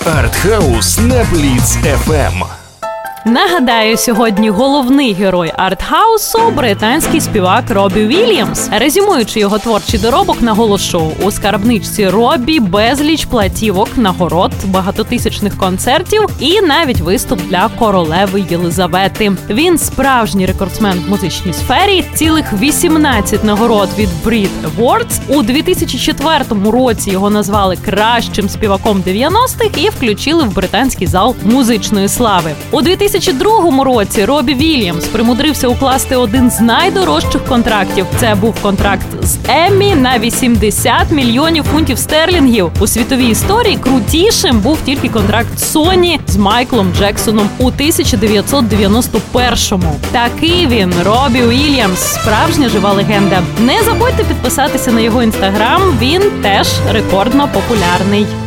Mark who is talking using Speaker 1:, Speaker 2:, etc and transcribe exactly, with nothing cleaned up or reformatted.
Speaker 1: Артхаус на Бліц еф ем.
Speaker 2: Нагадаю, сьогодні головний герой артхаусу – британський співак Робі Вільямс. Резюмуючи його творчий доробок, наголошу, у скарбничці Робі безліч платівок, нагород, багатотисячних концертів і навіть виступ для королеви Єлизавети. Він справжній рекордсмен в музичній сфері, цілих вісімнадцять нагород від Brit Awards. У дві тисячі четвертому році його назвали кращим співаком дев'яностих і включили в британський зал музичної слави. У дві тисячі другому році Робі Вільямс примудрився укласти один з найдорожчих контрактів. Це був контракт з Еммі на вісімдесят мільйонів фунтів стерлінгів. У світовій історії крутішим був тільки контракт Соні з Майклом Джексоном у тисяча дев'ятсот дев'яносто першому. Такий він, Робі Вільямс, справжня жива легенда. Не забудьте підписатися на його інстаграм, він теж рекордно популярний.